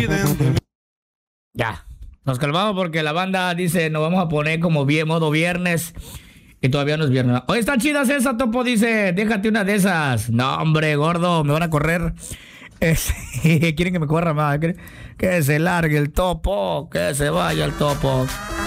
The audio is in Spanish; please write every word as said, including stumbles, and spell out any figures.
Ya, nos calmamos porque la banda dice nos vamos a poner como bien modo viernes y todavía no es viernes. Oye, está chida esa, Topo, dice, déjate una de esas. No, hombre, gordo, me van a correr. Es- quieren que me corra más. Que se largue el Topo, que se vaya el Topo.